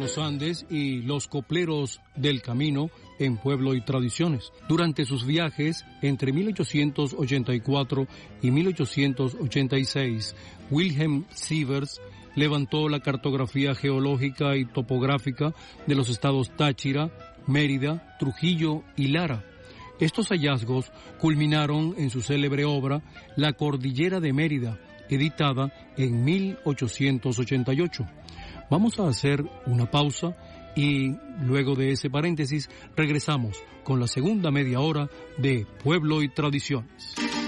los Andes y los copleros del camino en Pueblo y Tradiciones. Durante sus viajes entre 1884 y 1886, Wilhelm Sievers levantó la cartografía geológica y topográfica de los estados Táchira, Mérida, Trujillo y Lara. Estos hallazgos culminaron en su célebre obra La Cordillera de Mérida, editada en 1888. Vamos a hacer una pausa y luego de ese paréntesis regresamos con la segunda media hora de Pueblo y Tradiciones.